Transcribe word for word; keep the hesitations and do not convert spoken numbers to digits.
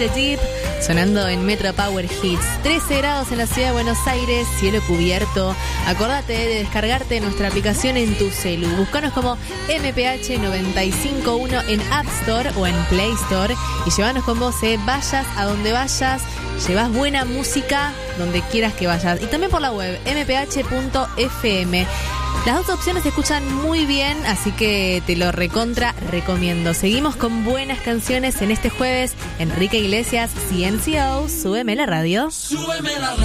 the Deep, sonando en Metro Power Hits. trece grados en la ciudad de Buenos Aires, cielo cubierto. Acordate de descargarte nuestra aplicación en tu celu. Búscanos como M P H noventa y cinco punto uno en App Store o en Play Store y llévanos con vos, eh. Vayas a donde vayas, llevas buena música donde quieras que vayas. Y también por la web, m p h punto f m. Las dos opciones se escuchan muy bien, así que te lo recontra recomiendo. Seguimos con buenas canciones en este jueves. Enrique Iglesias, C N C O, súbeme la radio. Súbeme la radio.